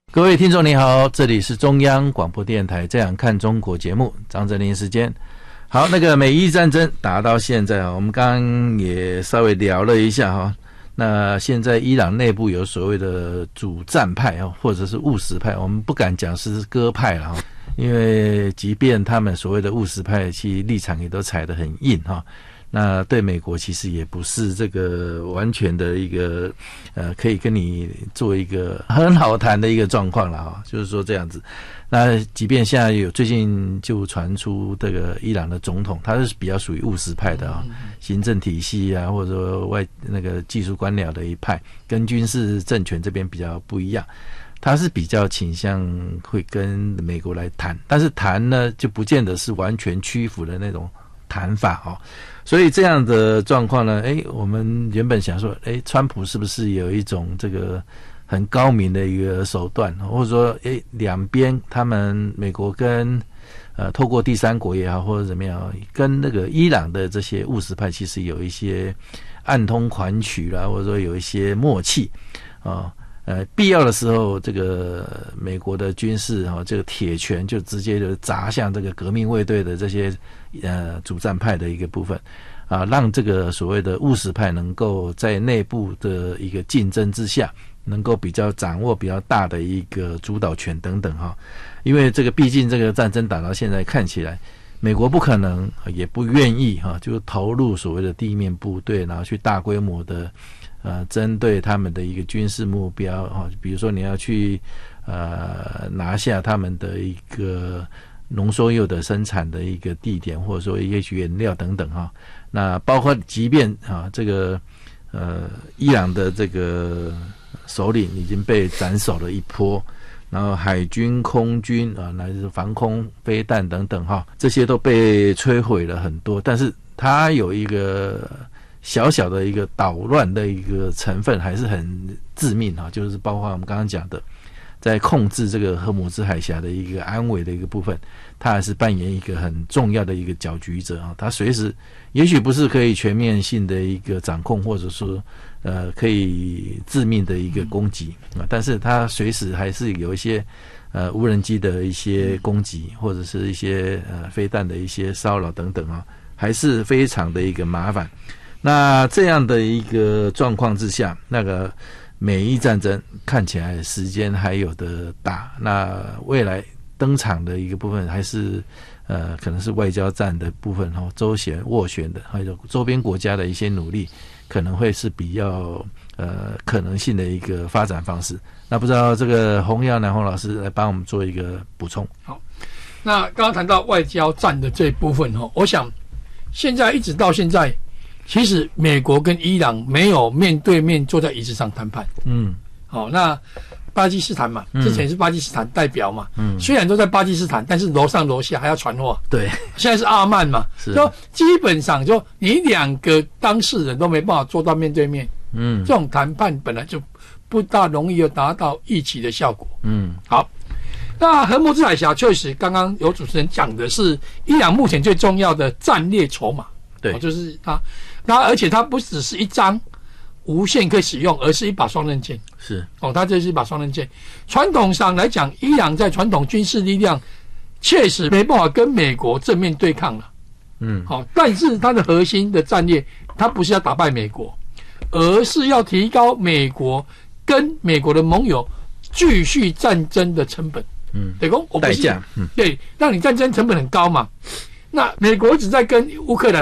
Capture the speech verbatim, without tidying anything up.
各位听众你好，这里是中央广播电台这样看中国节目，张正霖时间。好，那个美伊战争打到现在啊，我们刚刚也稍微聊了一下哈。那现在伊朗内部有所谓的主战派啊，或者是务实派，我们不敢讲是鸽派了哈，因为即便他们所谓的务实派，其实立场也都踩得很硬哈。那对美国其实也不是这个完全的一个呃可以跟你做一个很好谈的一个状况了哈，就是说这样子。那即便现在有最近就传出这个伊朗的总统，他是比较属于务实派的啊，行政体系啊，或者说外那个技术官僚的一派，跟军事政权这边比较不一样。他是比较倾向会跟美国来谈，但是谈呢就不见得是完全屈服的那种谈法哦。所以这样的状况呢，诶，我们原本想说，诶，川普是不是有一种这个很高明的一个手段，或者说，诶，两边他们美国跟呃透过第三国也好，或者怎么样，跟那个伊朗的这些务实派其实有一些暗通款曲啦，或者说有一些默契啊。呃，必要的时候，这个美国的军事哈、哦，这个铁拳就直接就砸向这个革命卫队的这些呃主战派的一个部分，啊，让这个所谓的务实派能够在内部的一个竞争之下，能够比较掌握比较大的一个主导权等等哈、哦。因为这个毕竟这个战争打到现在，看起来美国不可能也不愿意哈、啊，就投入所谓的地面部队，然后去大规模的。呃，针对他们的一个军事目标啊，比如说你要去呃拿下他们的一个浓缩铀的生产的一个地点，或者说一些原料等等哈。那包括即便啊这个呃伊朗的这个首领已经被斩首了一波，然后海军、空军啊，乃至防空飞弹等等哈，这些都被摧毁了很多，但是它有一个。小小的一个捣乱的一个成分还是很致命啊，就是包括我们刚刚讲的，在控制这个荷姆兹海峡的一个安危的一个部分，它还是扮演一个很重要的一个搅局者啊。它随时也许不是可以全面性的一个掌控，或者说呃可以致命的一个攻击啊，但是它随时还是有一些呃无人机的一些攻击，或者是一些呃飞弹的一些骚扰等等啊，还是非常的一个麻烦。那这样的一个状况之下，那个美伊战争看起来时间还有的打，那未来登场的一个部分还是呃可能是外交战的部分哈，周旋斡旋的，还有周边国家的一些努力，可能会是比较呃可能性的一个发展方式。那不知道这个洪耀南洪老师来帮我们做一个补充。 好，那刚刚谈到外交战的这一部分哈，我想现在一直到现在。其实美国跟伊朗没有面对面坐在椅子上谈判。嗯，好、哦，那巴基斯坦嘛，之前是巴基斯坦代表嘛，嗯，虽然都在巴基斯坦，但是楼上楼下还要传话。 对， 现在是阿曼嘛，是，就基本上就你两个当事人都没办法坐到面对面。嗯，这种谈判本来就不大容易有达到预期的效果。嗯，好，那荷姆兹海峡确实刚刚有主持人讲的是伊朗目前最重要的战略筹码。对、哦，就是它。它而且它不只是一张无限可以使用，而是一把双刃剑。 是哦，它这是一把双刃剑。传统上来讲，伊朗在传统军事力量确实没办法跟美国正面对抗了。嗯，好、哦，但是它的核心的战略，它不是要打败美国，而是要提高美国跟美国的盟友继续战争的成本。嗯，对公，我不是代价。嗯，对，让你战争成本很高嘛。那美国只在跟乌克兰